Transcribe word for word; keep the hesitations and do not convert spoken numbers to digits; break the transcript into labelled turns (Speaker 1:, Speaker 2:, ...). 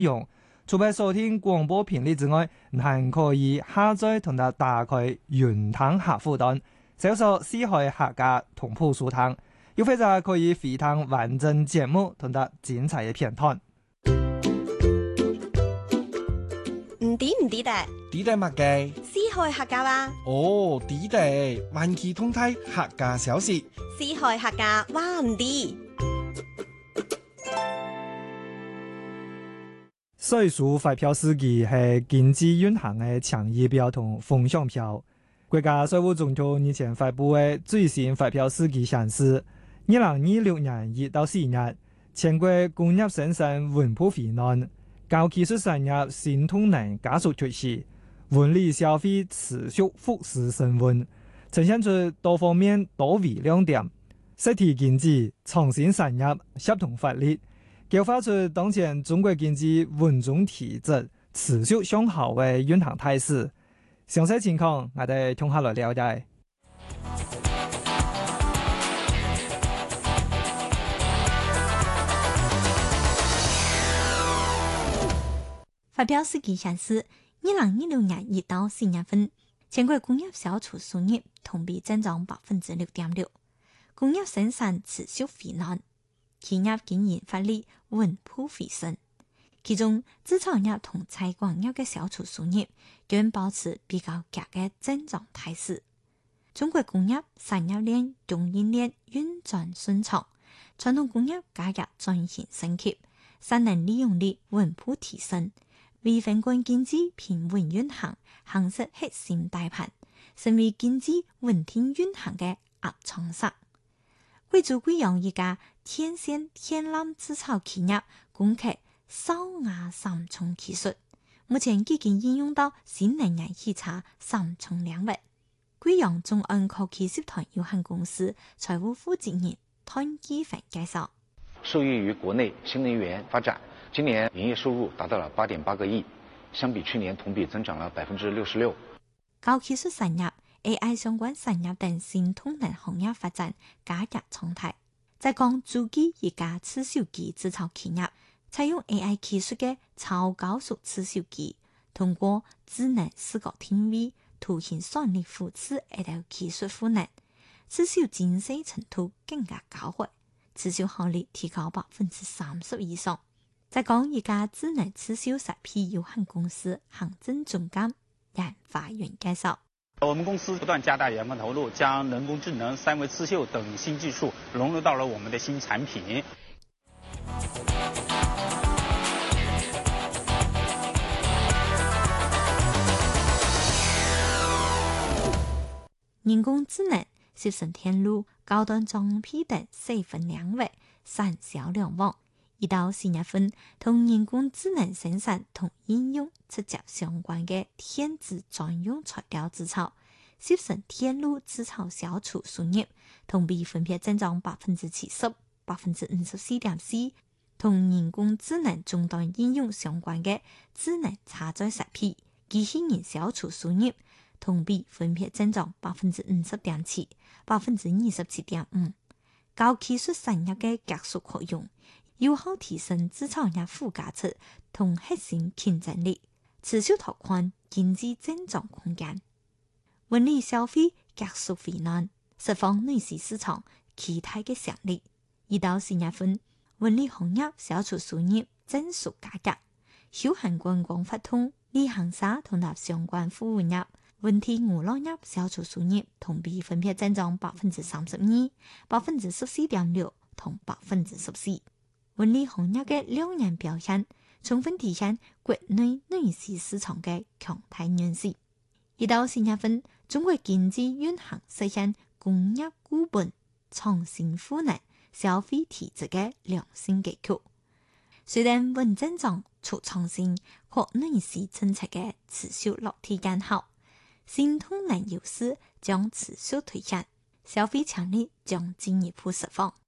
Speaker 1: 用。除咗收聽廣播頻率之外，還可以下載同埋打開雲聽客戶端，搜索四海客家同步收聽，又或者可以回聽完整節目同埋精彩嘅片段。
Speaker 2: 唔抵唔抵得？
Speaker 3: 抵得乜嘅？
Speaker 2: 四海客家話。
Speaker 3: 哦，抵得，萬期通泰客家小事。
Speaker 2: 四海客家話唔抵。
Speaker 1: 歲數發票司機係經濟運行嘅倡議表同風向票。國家稅務總局日前發布嘅最新發票司機顯示，二零二六年一到四月，全國工業生產穩步回暖，高技術產業新動能加速崛起，文理消費持續復甦升溫，呈現出多方面多維亮點。實體經濟、創新產業協同發力，激發出當前中國經濟穩中提質、持續向好嘅運行態勢。詳細情況，我哋同下來了解。
Speaker 4: 發表司機顯示，二零二六年一到四月份，全國工業銷出數值同比增長百分之六點六，工業生產持續回暖，企業經營發力穩步回升。其中，製造業同採光業嘅銷出數值均保持比較強嘅增長態勢。中國工業產業鏈、供應鏈運轉順暢，傳統工業加入轉型升級，產能利用率穩步提升。為分管經濟平穩運行，夯實核心大盤，成為經濟穩定運行嘅壓艙石。貴州貴陽一家天線天纜製造企業攻克燒瓦三重技術，目前已經應用到新能源汽車三重領域。貴陽中安科技集團有限公司財務負責人湯基凡介紹，
Speaker 5: 受益於國內新能源發展，今年營業收入達到了八點八個億，相比去年同比增長了百分之六十六。
Speaker 4: 高技術產業、A I 相關產業等新動能行業發展加入常態。再講諸暨一家刺繡機製造企業，採用 A I 技術嘅超高速刺繡機，通過智能視覺定位、圖形算力扶持等技術賦能，刺繡精細程度更加高倍，刺繡效率提高百分之三十以上。再講一家智能刺繡設備有限公司行政總監楊發源介紹，
Speaker 6: 我們公司不斷加大研發投入，將人工智能、三維刺繡等新技術融入到了我們的新產品。
Speaker 4: 人工智能、集成電路、高端裝備等細分領域產銷兩旺。一到四月份，同人工智能生產同應用直接相關嘅電子專用材料製造、集成電路製造銷出數值，同比分別增長百分之七十、百分之五十四點四。同人工智能終端應用相關嘅智能插載設備、機器人銷出數值，同比分別增長百分之五十點七、百分之二十七點五。高技術產業嘅急速擴容，有效提升製造業附加值同核心競爭力，持續拓寬經濟增長空間。文理消費急速回暖，釋放內需市場期待嘅潛力。一到四月份，文理行業銷出數值增速加劇，休閒觀光活動、旅行社同埋相關服務業、文體娛樂業銷出數值同比分別增長百分之三十二、百分之十四點六同百分之十四。文理行業嘅兩年表現，充分體現國內內需市場嘅強大韌性。一到四月份，中國經濟運行實現工業固本、創新賦能、消費體質嘅良性結構。雖然穩增長、促創新和內需政策嘅持續落地見效，新動能優勢將持續推進，消費潛力將進一步釋放。